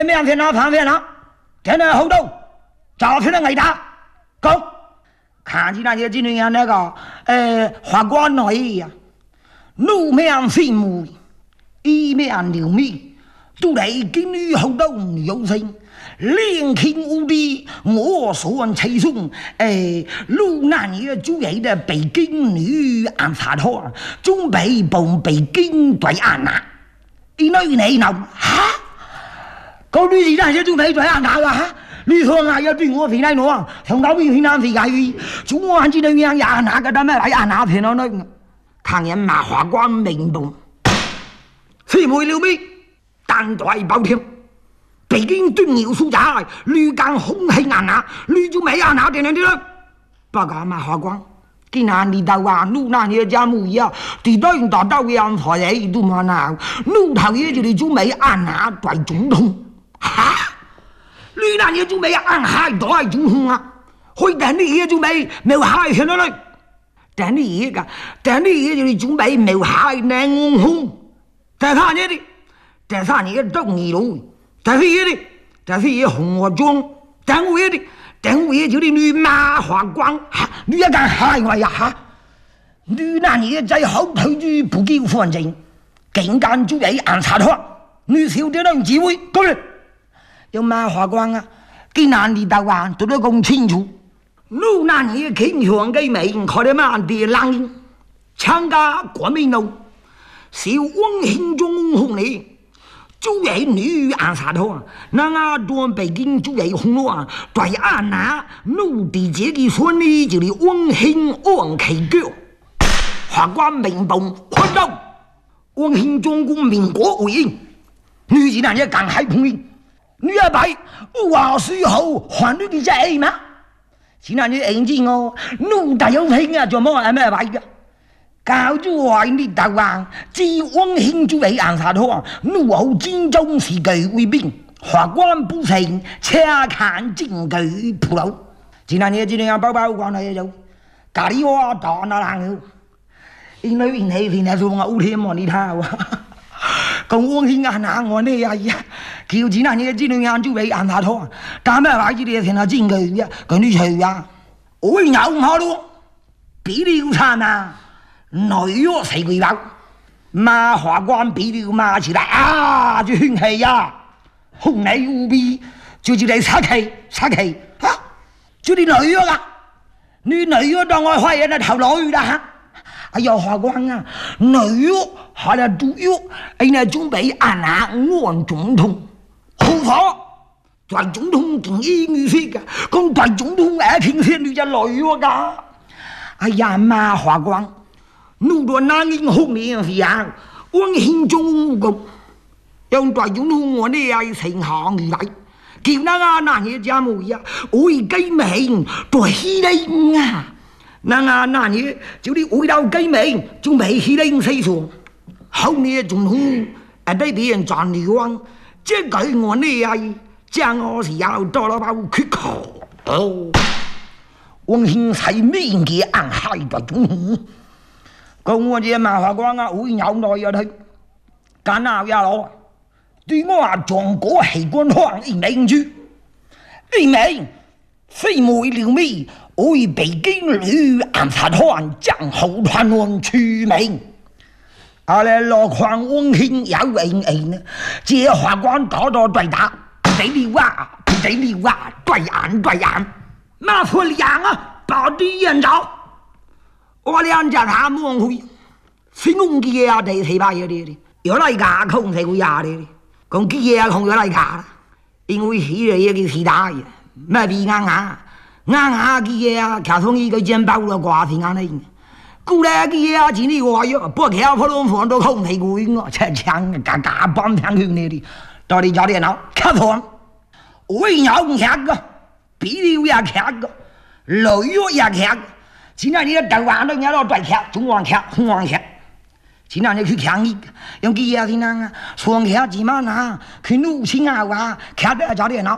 面天哪，旁边哪，天哪后头，找出来挨打，讲，看起来就今年那个花冠内呀，路面飞木，一面流米，都来金女后头有声。连天无地，我算吹送。路南也主要的北京女暗杀团，准备帮北京对岸呐。你闹哈？搞女子那些准备对岸哪个哈？你说啊，要对我飞来弄，从高边飞南飞下去，中我还记得样呀，哪个他们来啊？哪片了那？看人马花光明动，飞梅流米，单对包天。北京对牛书家，绿港红黑暗啊，绿就没啊，哪点点的？报告马花光，今年你到啊，路那些家母呀，地道用大道样才来都嘛那，路头也就你就没按啊，对总统哈，绿那些就没按海对总统啊，会等你也就没海去了嘞，等你也就你准备没海南红，在啥年的？在啥年中一路？但是也红我装，但我也就你女马花光，你也敢害我呀哈？你那你在后头就不给反正，更敢就来暗杀他，你晓得那种机会，过来，有马花光啊，给哪里到啊，都得讲清楚。你那你倾向给美，看得嘛的狼，参加国民党，是温馨中红的。主要女暗杀头，那啊端北京主要红罗，对岸那奴的这个孙女就是温馨安开脚，法官民动快到，温馨中国民国为营，女子那些赶海碰应，女儿白我随后还女的在吗？现在你眼睛哦，奴大有听啊，做么还没白的？搞住外你大王，只温馨主为暗杀他，怒后金中是句为兵，法官不成，且看证据铺路。今天你今天要包包关来就，咖喱话打那人，因为运气现在说我五天莫你睇哇，咁温馨啊那我呢呀呀，叫今天你今天要主为暗杀他，但咩话呢啲成日證據呀，咁你除啊，我有好咯，比你有慘啊！內藥誰會包？馬法官比了馬起來啊！就興起呀，紅泥無比，就嚟殺氣啊！就你內藥啊，你內藥當我發現那頭內啦哈！哎呀，法官啊，內藥係啦毒藥，哎呀準備按下按總統，好錯，對總統定義語說嘅，咁對總統係平時你就內藥㗎。哎呀，馬法官。怒到那英雄的是啊，温馨中国，用大总统我呢係成行而嚟，叫那些家母呀，為雞命對希靈啊，那些就你為了雞命，仲未希靈死數，後面總統對別人賺了啊，這句我呢係將我是要到了包缺口哦，温馨係面嘅暗害大總統。講我這馬法官啊，會有內有聽，干nào呀咯？對我啊，中國係官方一名住，一名非梅流米為北京女暗殺團將後團案出名。阿來落款温馨有人呢，這法官多多對答，對了啊，對案，馬法良啊，保地人找。我兩家他們會是弄嘅嘢啊，地四百嘢啲，有嚟架空係會呀啲，講嘅嘢空有嚟架，因為係嘢嘅是大嘅，咩比硬嘅嘢啊，卡通一個肩包了掛平安嚟，古來嘅嘢啊，今年我有，不過普通房都空係貴我，才搶嘎幫搶佢呢啲，到底叫電腦卡通，我有吃個，比例也吃個，老藥也吃個。今天你台灣都人都對吃，中王吃、紅王吃。今天你去抗議，用幾嘢先啊？雙吃幾萬啊？去怒清啊哇！吃得找電腦，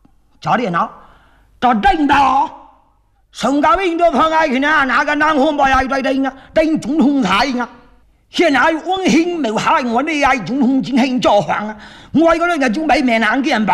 到頂到宋教英都放開去啊！哪個南方不要對頂啊？頂總統台啊！現在温馨沒有害我呢，係總統進行造反啊！我嗰個就準備面南嘅人吧。